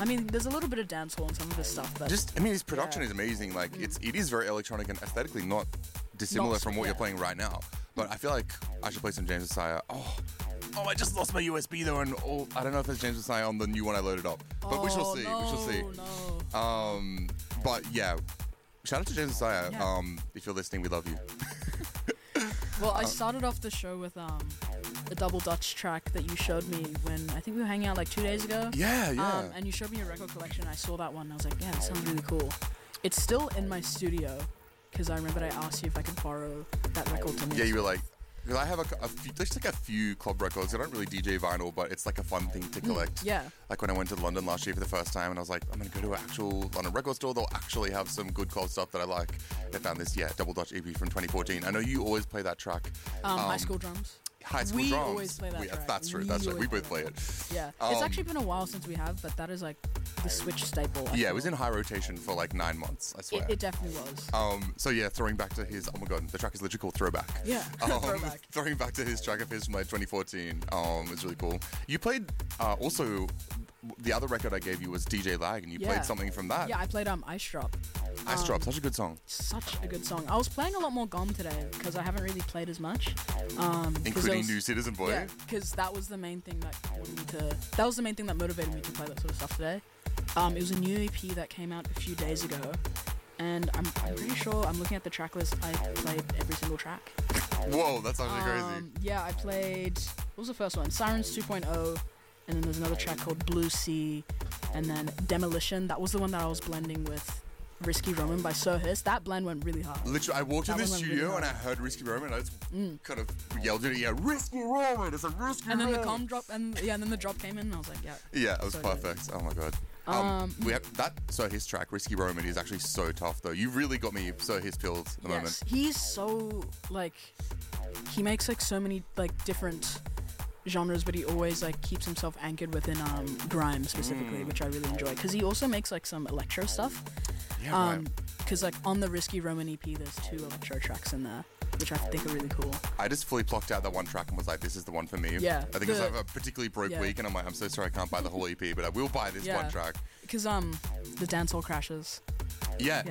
I mean, there's a little bit of dancehall in some of his stuff, but his production is amazing. Like, it is very electronic and aesthetically not dissimilar from what you're playing right now. But I feel like I should play some James Messiah. Oh, I just lost my USB though, and I don't know if it's James Messiah on the new one I loaded up. But we shall see. No, we shall see. No. But yeah, shout out to James Messiah. Yeah. If you're listening, we love you. Well, I started off the show with the Double Dutch track that you showed me when I think we were hanging out like 2 days ago. Yeah. And you showed me your record collection. I saw that one and I was like, yeah, that sounds really cool. It's still in my studio because I remember I asked you if I could borrow that record to me. Yeah, you were like, because I have a few club records. I don't really DJ vinyl, but it's like a fun thing to collect. Yeah. Like when I went to London last year for the first time, and I was like, I'm going to go to an actual London record store. They'll actually have some good club stuff that I like. They found this, Double Dutch EP from 2014. I know you always play that track. High School Drums. High School we Drums. Always play that track. That's true. We both play it. Yeah. It's actually been a while since we have, but that is like the Switch staple. It was in high rotation for like 9 months, I swear. It definitely was. So yeah, throwing back to his, oh my god, the track is literally called Throwback. Yeah, Throwback. Throwing back to his track of his from like 2014, it's really cool. You played, also, the other record I gave you was DJ Lag, and you played something from that. Yeah, I played Ice Drop. Ice Drop, such a good song. Such a good song. I was playing a lot more GOM today because I haven't really played as much. Including New Citizen Boy. Yeah, because that was the main thing that motivated me to play that sort of stuff today. It was a new EP that came out a few days ago, and I'm pretty sure, I'm looking at the track list, I played every single track. Whoa, that's actually crazy. Yeah, I played, what was the first one? Sirens 2.0, and then there's another track called Blue Sea, and then Demolition. That was the one that I was blending with Risky Roman by Sir Hiss. That blend went really hard. Literally, I walked in the studio and I heard Risky Roman, and I just kind of yelled at it, Risky Roman, it's a Risky Roman. And then the com drop, and then the drop came in, and I was like, yeah. Yeah, it was so perfect. Good. Oh my god. We have that Sir Hiss track, Risky Roman, is actually so tough though. You really got me Sir Hiss pills at the moment. He's so, like, he makes like so many like different genres, but he always like keeps himself anchored within grime specifically, which I really enjoy, because he also makes like some electro stuff. Yeah, because like on the Risky Roman EP there's 2 electro tracks in there, which I think are really cool. I just fully plucked out that one track and was like, this is the one for me. Yeah. I think it was like a particularly broke week, and I'm like, I'm so sorry I can't buy the whole EP, but I will buy this one track. Because the dancehall crashes. Yeah.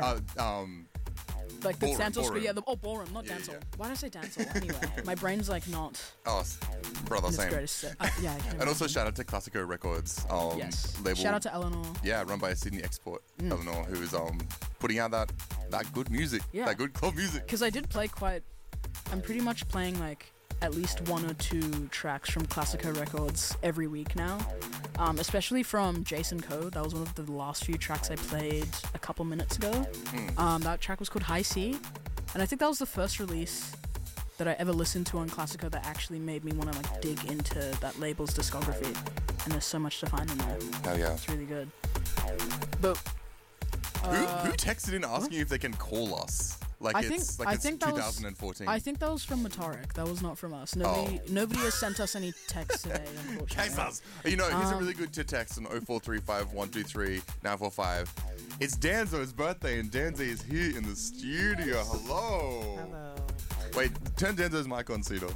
Like the dancehall ballroom. Ballroom, not dancehall. Why did I say dancehall anyway? My brain's like not. Oh, brother, same. Yeah. And also shout out to Classico Records. Yes. Label. Shout out to Eleanor. Yeah, run by Sydney Export. Eleanor, who is putting out that good music. Yeah. That good club music. Because I did play I'm pretty much playing like at least 1 or 2 tracks from Classico Records every week now. Especially from Jason Code. That was one of the last few tracks I played a couple minutes ago. That track was called High C, and I think that was the first release that I ever listened to on Classico that actually made me want to like dig into that label's discography. And there's so much to find in there. Hell yeah. It's really good. But who texted in asking if they can call us? I think 2014. I think that was from Matarik. That was not from us. Nobody has sent us any texts today, unfortunately. Text us. You know, here's a really good to text on 0435 123 945. It's Danzo's birthday, and Danzo is here in the studio. Hello. Hello. Wait, turn Danzo's mic on, Cedar.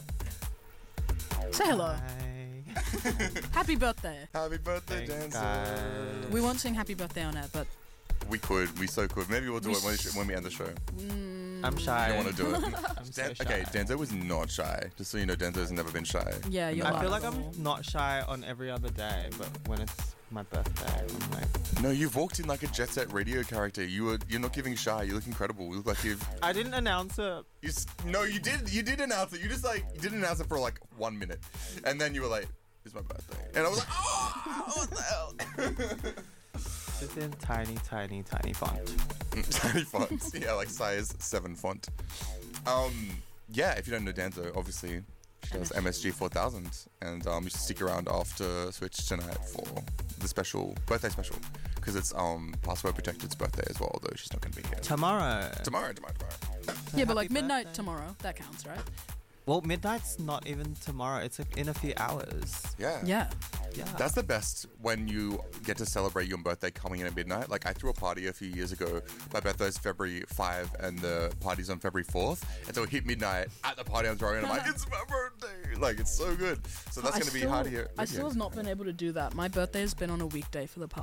Say hello. Hi. Happy birthday. Happy birthday, Thanks, Danzo. guys. We won't sing happy birthday on air, but We so could. Maybe we'll do it when we end the show. I'm shy. I don't want to do it. I'm so shy. Okay, Danzo was not shy. Just so you know, Danzo's never been shy. yeah, you're I feel like laughable. I'm not shy on every other day, but when it's my birthday, I'm like... No, you've walked in like a Jet Set Radio character. You're not giving shy. You look incredible. You look like you've... I didn't announce it. No, you did. You did announce it. You just like you didn't announce it for like 1 minute, and then you were like, "It's my birthday," and I was like, "Oh, what the hell?" It's in tiny, tiny, tiny font. Tiny font. Yeah, like size 7 font. Yeah, if you don't know Danzo, obviously she does MSG 4000, and you should stick around after Switch tonight for the birthday special, because it's password protected's birthday as well, although she's not going to be here. Tomorrow. Tomorrow. Yeah, but like Happy midnight birthday. tomorrow, that counts, right? Well, midnight's not even tomorrow. It's like in a few hours. Yeah. Yeah. Yeah. That's the best, when you get to celebrate your birthday coming in at midnight. Like, I threw a party a few years ago. My birthday's February 5 and the party's on February 4th. And so it hit midnight at the party I'm throwing, and I'm like, it's my birthday. Like, it's so good. So that's going to be hard here. I still have not been able to do that. My birthday has been on a weekday for the past